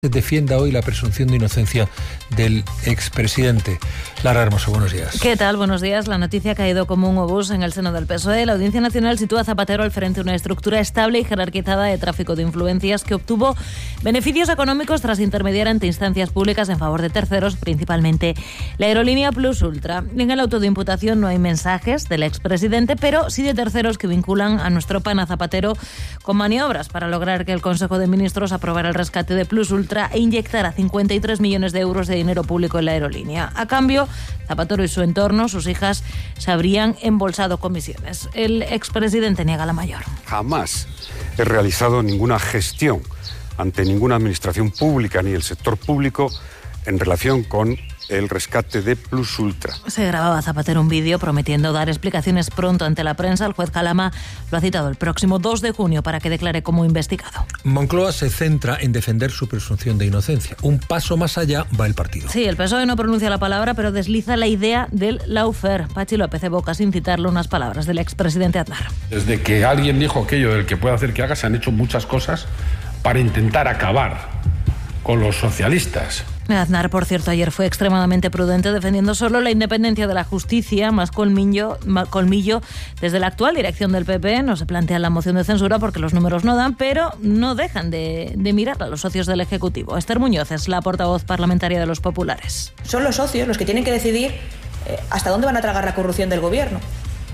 defienda hoy la presunción de inocencia del expresidente. Lara Hermoso, buenos días. ¿Qué tal? Buenos días. La noticia ha caído como un obús en el seno del PSOE. La Audiencia Nacional sitúa a Zapatero al frente de una estructura estable y jerarquizada de tráfico de influencias que obtuvo beneficios económicos tras intermediar ante instancias públicas en favor de terceros, principalmente la aerolínea Plus Ultra. En el auto de imputación no hay mensajes del expresidente, pero sí de terceros que vinculan a nuestro pana Zapatero con maniobras para lograr que el Consejo de Ministros aprobara el rescate de Plus Ultra e inyectara 53 millones de euros de dinero público en la aerolínea. A cambio, Zapatero y su entorno, sus hijas, se habrían embolsado comisiones. El expresidente niega la mayor. Jamás he realizado ninguna gestión ante ninguna administración pública ni el sector público en relación con el rescate de Plus Ultra. Se grababa Zapatero un vídeo prometiendo dar explicaciones pronto ante la prensa. El juez Calama lo ha citado el próximo 2 de junio para que declare como investigado. Moncloa se centra en defender su presunción de inocencia. Un paso más allá va el partido. Sí, el PSOE no pronuncia la palabra, pero desliza la idea del lawfare. Pachi López evoca sin citarlo unas palabras del expresidente Aznar. Desde que alguien dijo aquello del que puede hacer que haga, se han hecho muchas cosas para intentar acabar con los socialistas. Aznar, por cierto, ayer fue extremadamente prudente defendiendo solo la independencia de la justicia, más colmillo desde la actual dirección del PP. No se plantea la moción de censura porque los números no dan, pero no dejan de mirar a los socios del Ejecutivo. Esther Muñoz es la portavoz parlamentaria de los populares. Son los socios los que tienen que decidir hasta dónde van a tragar la corrupción del gobierno.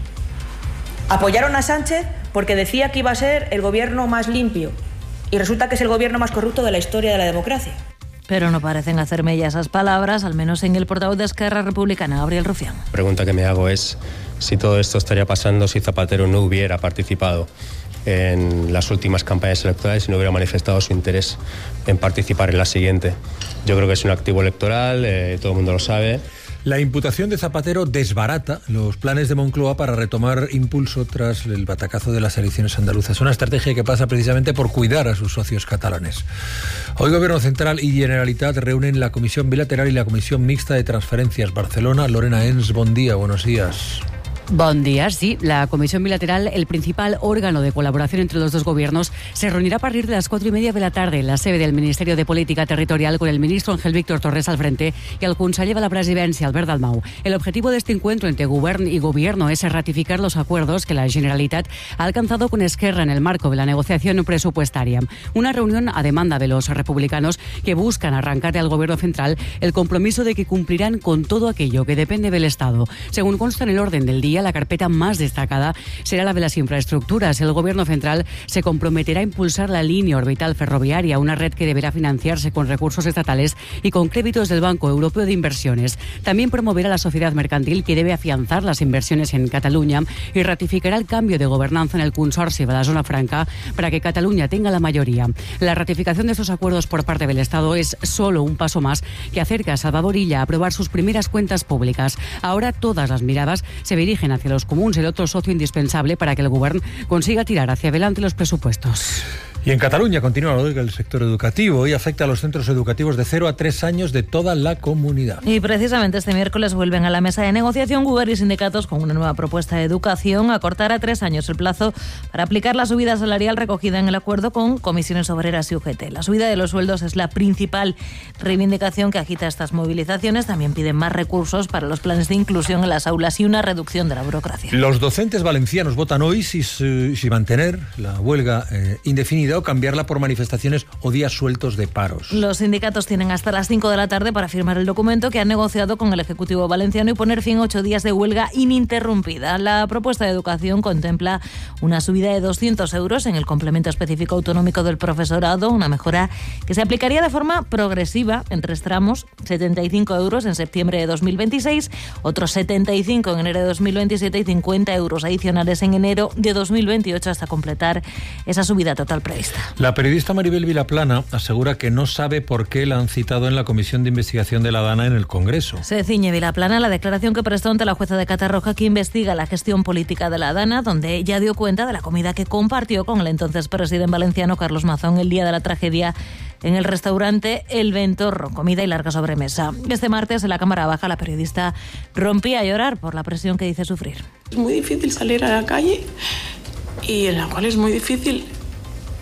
Apoyaron a Sánchez porque decía que iba a ser el gobierno más limpio y resulta que es el gobierno más corrupto de la historia de la democracia. Pero no parecen hacer mella esas palabras, al menos en el portavoz de Esquerra Republicana, Gabriel Rufián. La pregunta que me hago es si todo esto estaría pasando si Zapatero no hubiera participado en las últimas campañas electorales y no hubiera manifestado su interés en participar en la siguiente. Yo creo que es un activo electoral, todo el mundo lo sabe. La imputación de Zapatero desbarata los planes de Moncloa para retomar impulso tras el batacazo de las elecciones andaluzas. Una estrategia que pasa precisamente por cuidar a sus socios catalanes. Hoy Gobierno Central y Generalitat reúnen la Comisión Bilateral y la Comisión Mixta de Transferencias. Barcelona, Lorena Ens, buen día, buenos días. Buen día, sí. La Comisión Bilateral, el principal órgano de colaboración entre los dos gobiernos, se reunirá a partir de las 4:30 de la tarde en la sede del Ministerio de Política Territorial con el ministro Ángel Víctor Torres al frente y el conseller de la Presidencia, Albert Dalmau. El objetivo de este encuentro entre Govern y Gobierno es ratificar los acuerdos que la Generalitat ha alcanzado con Esquerra en el marco de la negociación presupuestaria. Una reunión a demanda de los republicanos que buscan arrancarle al Gobierno central el compromiso de que cumplirán con todo aquello que depende del Estado. Según consta en el orden del día, la carpeta más destacada será la de las infraestructuras. El Gobierno central se comprometerá a impulsar la línea orbital ferroviaria, una red que deberá financiarse con recursos estatales y con créditos del Banco Europeo de Inversiones. También promoverá la sociedad mercantil, que debe afianzar las inversiones en Cataluña, y ratificará el cambio de gobernanza en el Consorci de la Zona Franca para que Cataluña tenga la mayoría. La ratificación de estos acuerdos por parte del Estado es solo un paso más que acerca a Salvador Illa a aprobar sus primeras cuentas públicas. Ahora todas las miradas se dirigen hacia los comuns, el otro socio indispensable para que el Govern consiga tirar hacia adelante los presupuestos. Y en Cataluña continúa lo del sector educativo y afecta a los centros educativos de 0 a 3 años de toda la comunidad. Y precisamente este miércoles vuelven a la mesa de negociación Govern y sindicatos con una nueva propuesta de educación: acortar a 3 años el plazo para aplicar la subida salarial recogida en el acuerdo con comisiones obreras y UGT. La subida de los sueldos es la principal reivindicación que agita estas movilizaciones. También piden más recursos para los planes de inclusión en las aulas y una reducción de la burocracia. Los docentes valencianos votan hoy si mantener la huelga indefinida o cambiarla por manifestaciones o días sueltos de paros. Los sindicatos tienen hasta las 5 de la tarde para firmar el documento que han negociado con el Ejecutivo valenciano y poner fin a 8 días de huelga ininterrumpida. La propuesta de educación contempla una subida de 200 euros en el complemento específico autonómico del profesorado, una mejora que se aplicaría de forma progresiva en 3 tramos: 75 euros en septiembre de 2026, otros 75 en enero de 2027 y 50 euros adicionales en enero de 2028 hasta completar esa subida total prevista. La periodista Maribel Vilaplana asegura que no sabe por qué la han citado en la Comisión de Investigación de la DANA en el Congreso. Se ciñe Vilaplana a la declaración que prestó ante la jueza de Catarroja, que investiga la gestión política de la DANA, donde ella dio cuenta de la comida que compartió con el entonces presidente valenciano Carlos Mazón el día de la tragedia en el restaurante El Ventorro, comida y larga sobremesa. Este martes en la Cámara Baja la periodista rompía a llorar por la presión que dice sufrir. Es muy difícil salir a la calle y en la cual es muy difícil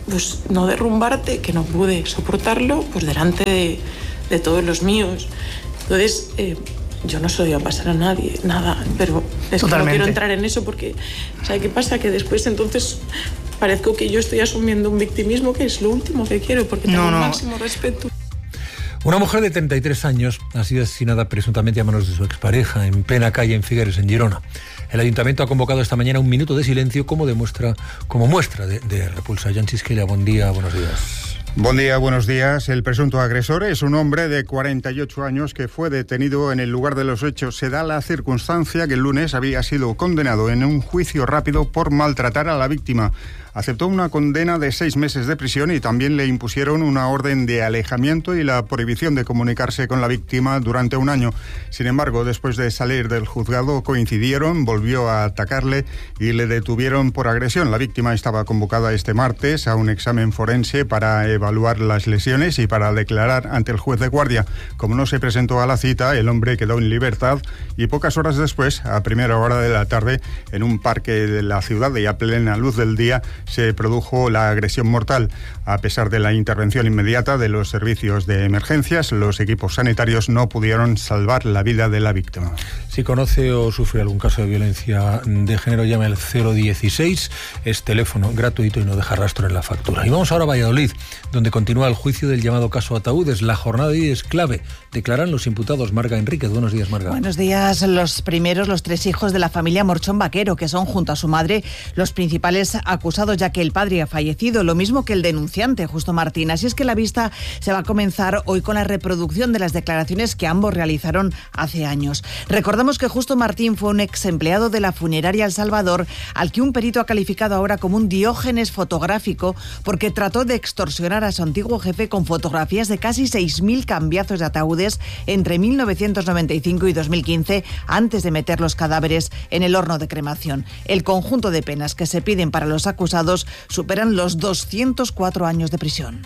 pues no derrumbarte, que no pude soportarlo pues delante de todos los míos. Entonces, yo no se lo iba a pasar a nadie, nada, pero es que no quiero entrar en eso porque, ¿sabes qué pasa? Que después entonces parezco que yo estoy asumiendo un victimismo que es lo último que quiero, porque tengo el máximo respeto. Una mujer de 33 años ha sido asesinada presuntamente a manos de su expareja en plena calle en Figueres, en Girona. El ayuntamiento ha convocado esta mañana un minuto de silencio como muestra de repulsa. Jan Chisquella, buen día, buenos días. Buen día, buenos días. El presunto agresor es un hombre de 48 años que fue detenido en el lugar de los hechos. Se da la circunstancia que el lunes había sido condenado en un juicio rápido por maltratar a la víctima. Aceptó una condena de 6 meses de prisión y también le impusieron una orden de alejamiento y la prohibición de comunicarse con la víctima durante 1 año. Sin embargo, después de salir del juzgado coincidieron, volvió a atacarle y le detuvieron por agresión. La víctima estaba convocada este martes a un examen forense para evaluar las lesiones y para declarar ante el juez de guardia. Como no se presentó a la cita, el hombre quedó en libertad y pocas horas después, a primera hora de la tarde, en un parque de la ciudad y a plena luz del día, se produjo la agresión mortal. A pesar de la intervención inmediata de los servicios de emergencias, los equipos sanitarios no pudieron salvar la vida de la víctima. Si conoce o sufre algún caso de violencia de género, llame al 016, es teléfono gratuito y no deja rastro en la factura. Y vamos ahora a Valladolid, donde continúa el juicio del llamado caso Ataúdes. La jornada de hoy es clave. Declaran los imputados. Marga Enríquez. Buenos días, Marga. Buenos días. Los 3 hijos de la familia Morchón Vaquero, que son, junto a su madre, los principales acusados, ya que el padre ha fallecido, lo mismo que el denunciante, Justo Martín. Así es que la vista se va a comenzar hoy con la reproducción de las declaraciones que ambos realizaron hace años. Recordamos que Justo Martín fue un ex empleado de la funeraria El Salvador, al que un perito ha calificado ahora como un Diógenes fotográfico, porque trató de extorsionar a su antiguo jefe con fotografías de casi 6.000 cambiazos de ataúdes entre 1995 y 2015, antes de meter los cadáveres en el horno de cremación. El conjunto de penas que se piden para los acusados superan los 204 años de prisión.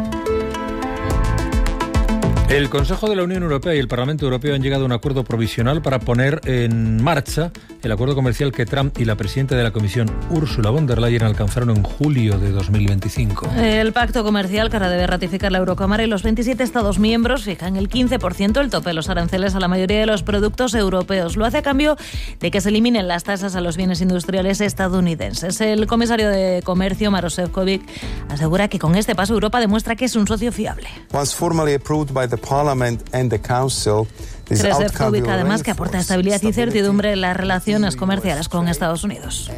El Consejo de la Unión Europea y el Parlamento Europeo han llegado a un acuerdo provisional para poner en marcha el acuerdo comercial que Trump y la presidenta de la Comisión, Ursula von der Leyen, alcanzaron en julio de 2025. El pacto comercial que ahora debe ratificar la Eurocámara y los 27 Estados miembros fijan el 15% el tope de los aranceles a la mayoría de los productos europeos. Lo hace a cambio de que se eliminen las tasas a los bienes industriales estadounidenses. El comisario de Comercio, Maroš Šefčovič, asegura que con este paso Europa demuestra que es un socio fiable. Cree Šefčovič además que aporta estabilidad y certidumbre en las relaciones comerciales con Estados Unidos.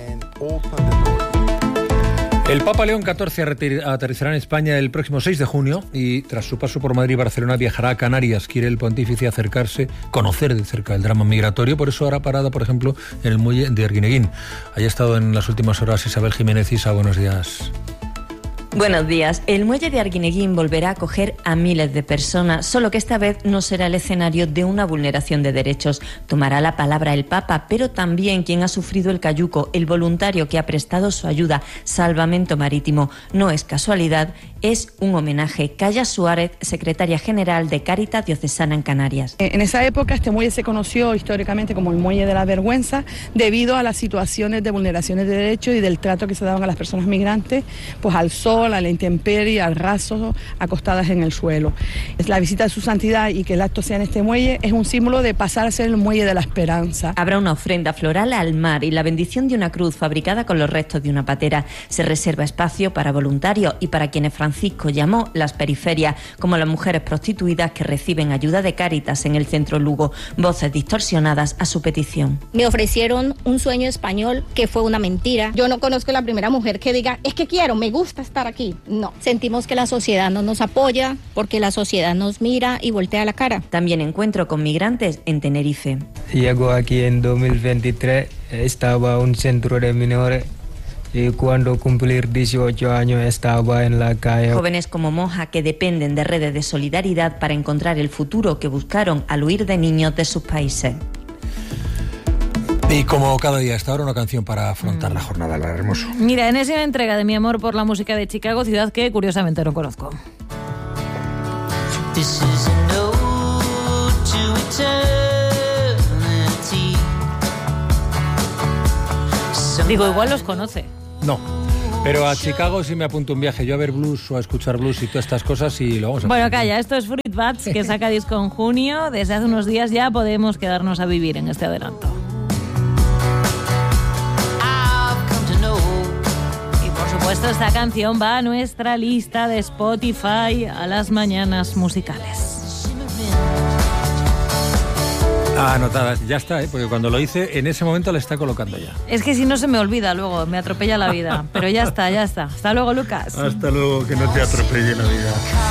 El Papa León XIV aterrizará en España el próximo 6 de junio y tras su paso por Madrid y Barcelona viajará a Canarias. Quiere el pontífice conocer de cerca el drama migratorio, por eso hará parada, por ejemplo, en el muelle de Arguineguín. Haya estado en las últimas horas Isabel Jiménez. Isa, buenos días. Buenos días. El muelle de Arguineguín volverá a acoger a miles de personas, solo que esta vez no será el escenario de una vulneración de derechos. Tomará la palabra el Papa, pero también quien ha sufrido el cayuco, el voluntario que ha prestado su ayuda, Salvamento Marítimo. No es casualidad, es un homenaje. Calla Suárez, secretaria general de Cáritas Diocesana en Canarias. En esa época este muelle se conoció históricamente como el muelle de la vergüenza debido a las situaciones de vulneraciones de derechos y del trato que se daban a las personas migrantes, pues al sol, a la intemperie, al raso, acostadas en el suelo. La visita de su santidad y que el acto sea en este muelle es un símbolo de pasar a ser el muelle de la esperanza. Habrá una ofrenda floral al mar y la bendición de una cruz fabricada con los restos de una patera. Se reserva espacio para voluntarios y para quienes Francisco llamó las periferias, como las mujeres prostituidas que reciben ayuda de Cáritas en el centro Lugo. Voces distorsionadas a su petición. Me ofrecieron un sueño español que fue una mentira. Yo no conozco la primera mujer que diga, es que quiero, me gusta estar aquí. No, sentimos que la sociedad no nos apoya porque la sociedad nos mira y voltea la cara. También encuentro con migrantes en Tenerife. Llego aquí en 2023, estaba en un centro de menores y cuando cumplir 18 años estaba en la calle. Jóvenes como Moja que dependen de redes de solidaridad para encontrar el futuro que buscaron al huir de niños de sus países. Y como cada día hasta ahora, una canción para afrontar la jornada, la hermoso. Mira, enésima entrega de Mi amor por la música de Chicago, ciudad que curiosamente no conozco. Digo, igual los conoce. No. Pero a Chicago sí me apunto un viaje, yo a ver blues o a escuchar blues y todas estas cosas y lo vamos a hacer. Bueno, calla, esto es Fruit Bats, que saca disco en junio. Desde hace unos días ya podemos quedarnos a vivir en este adelanto. Y por supuesto esta canción va a nuestra lista de Spotify a las mañanas musicales. Anotada, ya está, porque cuando lo hice, en ese momento la está colocando ya. Es que si no se me olvida luego, me atropella la vida. Pero ya está, ya está. Hasta luego, Lucas. Hasta luego, que no te atropelle la vida.